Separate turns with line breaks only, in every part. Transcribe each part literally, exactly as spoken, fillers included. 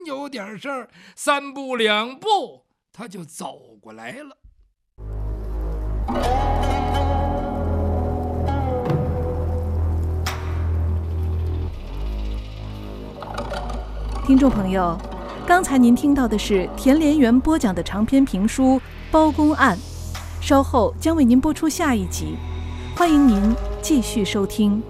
有点事儿，三步两步他就走过来了。
听众朋友，刚才您听到的是田连元播讲的长篇评书《包公案》，稍后将为您播出下一集，欢迎您继续收听。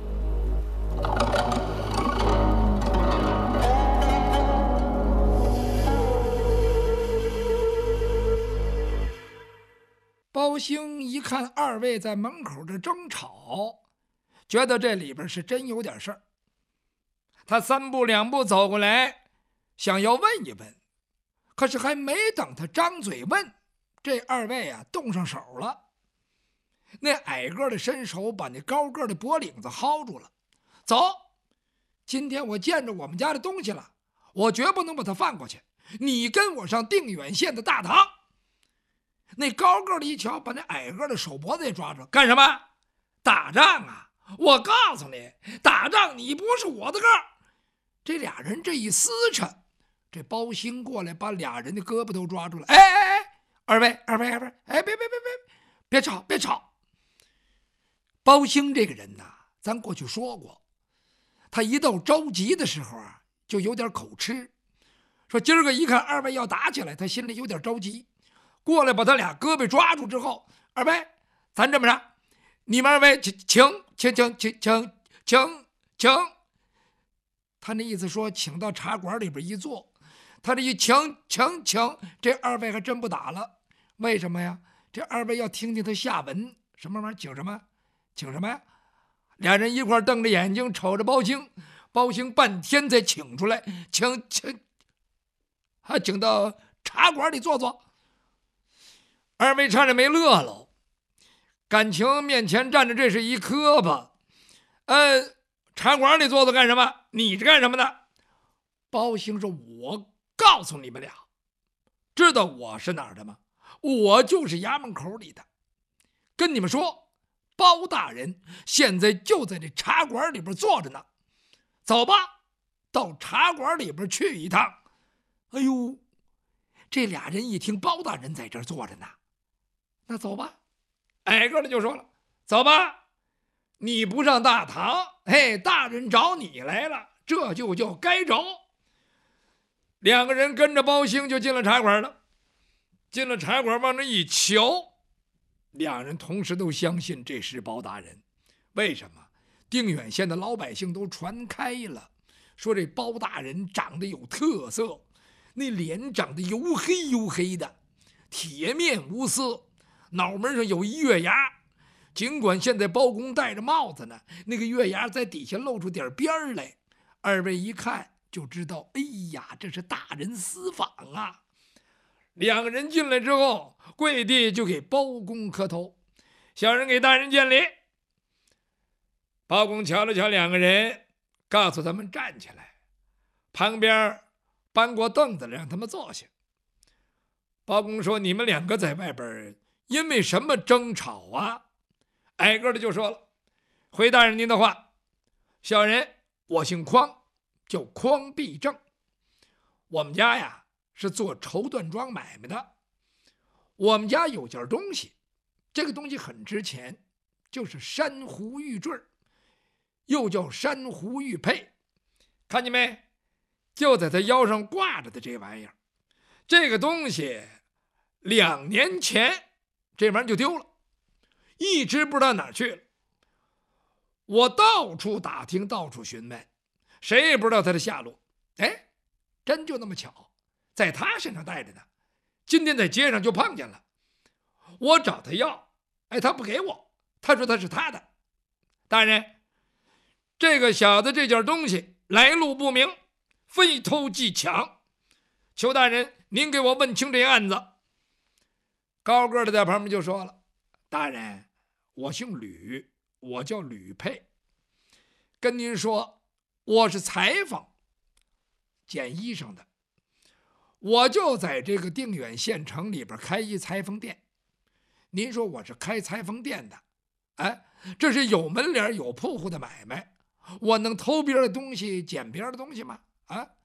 包兴一看二位在门口这争吵，觉得这里边是真有点事儿。他三步两步走过来，想要问一问，可是还没等他张嘴问，这二位啊动上手了。那矮个的伸手把那高个的脖领子薅住了。走，今天我见着我们家的东西了，我绝不能把它放过去。你跟我上定远县的大堂。那高个的一瞧，把那矮个的手脖子也抓住，干什么？打仗啊！我告诉你，打仗你不是我的个儿。这俩人这一撕扯，这包兴过来把俩人的胳膊都抓住了。哎哎哎，二位二位二位，哎别别别别别吵别吵。包兴这个人呐，咱过去说过，他一到着急的时候啊，就有点口吃。说今儿个一看二位要打起来，他心里有点着急，过来把他俩胳膊抓住之后，二位，咱这么着，你们二位请请请请请请请请。他那意思说，请到茶馆里边一坐。他这一请请请，这二位还真不打了。为什么呀？这二位要听听他下文。什么玩意儿？请什么？请什么呀？俩人一块瞪着眼睛瞅着包兴，包兴半天才请出来，请请，还请到茶馆里坐坐。二位差点没乐喽，感情面前站着这是一磕巴。呃，茶馆里坐坐干什么？你这干什么呢？包兴说：“我告诉你们俩，知道我是哪儿的吗？我就是衙门口里的。跟你们说，包大人现在就在这茶馆里边坐着呢。走吧，到茶馆里边去一趟。”哎呦，这俩人一听包大人在这儿坐着呢，那走吧。矮个的就说了：“走吧。你不上大堂，嘿，大人找你来了，这就叫该着。”两个人跟着包兴就进了茶馆了。进了茶馆，往那一瞧，两人同时都相信这是包大人。为什么？定远县的老百姓都传开了，说这包大人长得有特色，那脸长得黝黑黝黑的，铁面无私，脑门上有一月牙。尽管现在包公戴着帽子呢，那个月牙在底下露出点边来，二位一看就知道，哎呀，这是大人私访啊。两个人进来之后，跪地就给包公磕头：“小人给大人见礼。”包公瞧了瞧两个人，告诉他们站起来，旁边搬过凳子来让他们坐下。包公说：“你们两个在外边因为什么争吵啊？”矮个的就说了：“回大人您的话，小人我姓匡，叫匡必正。我们家呀是做绸缎庄买卖的。我们家有件东西，这个东西很值钱，就是珊瑚玉坠，又叫珊瑚玉佩。看见没？就在他腰上挂着的这玩意儿。这个东西两年前这玩意儿就丢了，一直不知道哪儿去了。我到处打听，到处询问，谁也不知道他的下落。哎，真就那么巧，在他身上带着呢。今天在街上就碰见了，我找他要，哎，他不给我，他说他是他的。大人，这个小子这件东西来路不明，非偷即抢，求大人您给我问清这案子。高个的在旁边就说了：“大人，我姓吕，我叫吕佩，跟您说，我是裁缝，捡衣裳的。我就在这个定远县城里边开一裁缝店。您说我是开裁缝店的，哎，这是有门脸有铺户的买卖，我能偷别人的东西捡别人的东西吗？啊，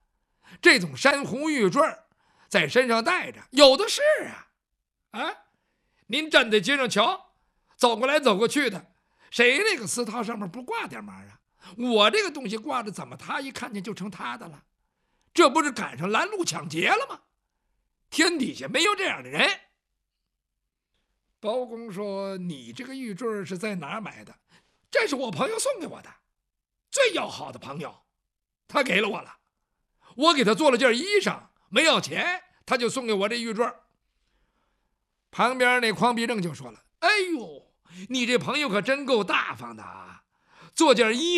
这种珊瑚玉坠在身上带着，有的是啊！啊，您站在街上瞧，走过来走过去的，谁那个丝绦上面不挂点嘛啊？我这个东西挂着，怎么他一看见就成他的了？这不是赶上拦路抢劫了吗？天底下没有这样的人。包公说：“你这个玉坠是在哪儿买的？”这是我朋友送给我的，最要好的朋友，他给了我了。我给他做了件衣裳，没要钱，他就送给我这玉坠。旁边那匡必正就说了：“哎呦，你这朋友可真够大方的啊，做件衣